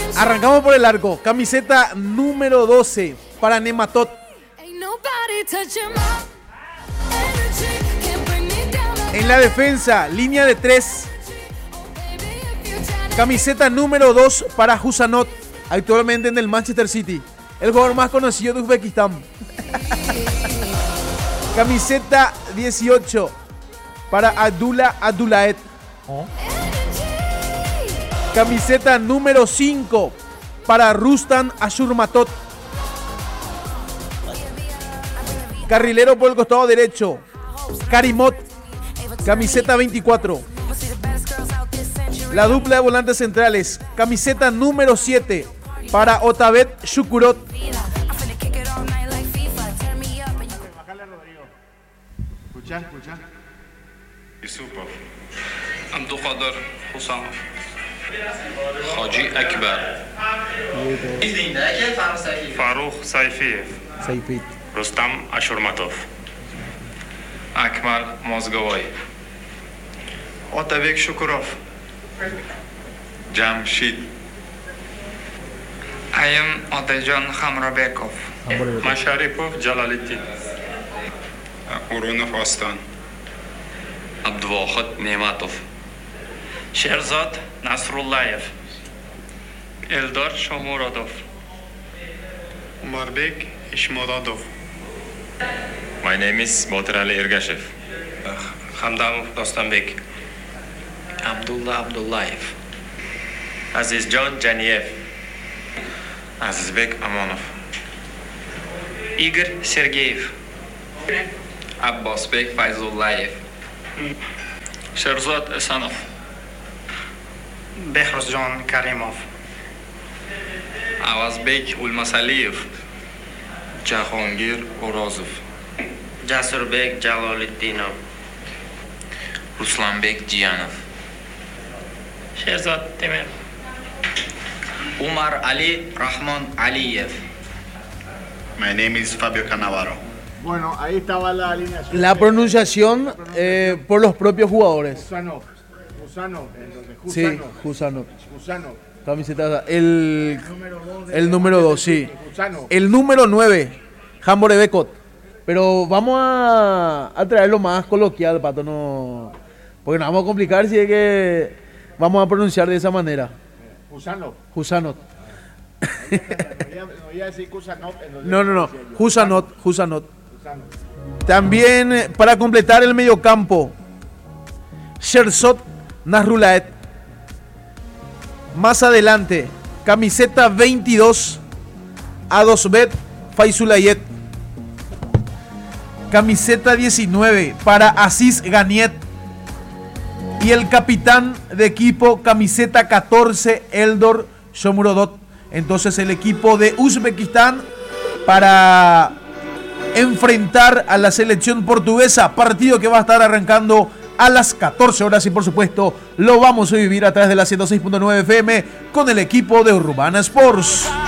Arrancamos por el arco. Camiseta número 12 para Nematot. En la defensa, línea de 3. Camiseta número 2 para Husanot, actualmente en el Manchester City, el jugador más conocido de Uzbekistán. Camiseta 18 para Abdullah Abdullaev. Camiseta número 5 para Rustam Ashurmatot. Carrilero por el costado derecho, Karimot, camiseta 24. La dupla de volantes centrales, camiseta número 7 para Otabet Shukurot. Escucha. Yusupov, Abdulqadir Husanov, Haji Akbar, Farruh Sayfiev, Rustam Ashurmatov, Akmal Mozgovoy, Otabek Shukurov, Jamshid, Ayim Otajon Hamrabekov, Masharipov Jalaliddin, Urunov Oston, Abdulvohid Ne'matov, Sherzod Nasrullayev, Eldor Shomurodov, Umarbek Ishmurodov. My name is Botirali Ergashev. Hamdamov Dostonbek, Abdullah Abdullayev, Azizjon Janiev, Azizbek Amonov, Igor Sergeyev, Abbosbek Fayzullayev, Sherzod Esanov, Behruzjon Karimov, Avazbek Ulmasaliyev, Jahongir O'rozov, Jasurbek Jaloliddinov, Ruslanbek Jiyanov, Sherzod Temer, Umar Ali Rahman Aliyev. My name is Fabio Cannavaro. Bueno, ahí estaba la alineación. La pronunciación por los propios jugadores. Husanov, entonces Sí, Husanov. Husanov. Camiseta, el número 2, sí. Husanov. El número 9, Hamborebekot. Pero vamos a traerlo más coloquial, Pato, no, porque nos vamos a complicar si es que vamos a pronunciar de esa manera. Husanov. Husanov. No iba a decir Husanov. No. Husanov. También para completar el mediocampo, Sherzod Nasrullayev. Más adelante, camiseta 22, Adosbek Fayzullayev. Camiseta 19 para Aziz Ganiet. Y el capitán de equipo, camiseta 14, Eldor Shomurodov. Entonces el equipo de Uzbekistán para enfrentar a la selección portuguesa, partido que va a estar arrancando a las 14 horas y por supuesto lo vamos a vivir a través de la 106.9 FM con el equipo de Urbana Sports.